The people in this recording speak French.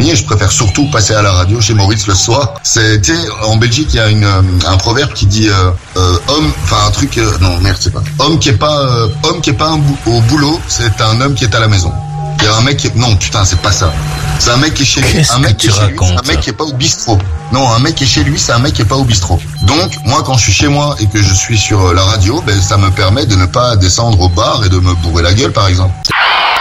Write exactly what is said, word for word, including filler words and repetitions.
Je préfère surtout passer à la radio chez Maurice le soir. C'est, tu sais, en Belgique, il y a une, un proverbe qui dit euh, euh, homme, enfin un truc, euh, non merde, c'est pas. Homme qui est pas, euh, homme qui est pas un bou- au boulot, c'est un homme qui est à la maison. Il y a un mec qui est... Non, putain, c'est pas ça. C'est un mec qui est chez lui. Qu'est-ce un mec que qui est tu chez lui, c'est racontes un mec qui est pas au bistrot. Non, un mec qui est chez lui, c'est un mec qui est pas au bistrot. Donc, moi, quand je suis chez moi et que je suis sur la radio, ben, ça me permet de ne pas descendre au bar et de me bourrer la gueule, par exemple.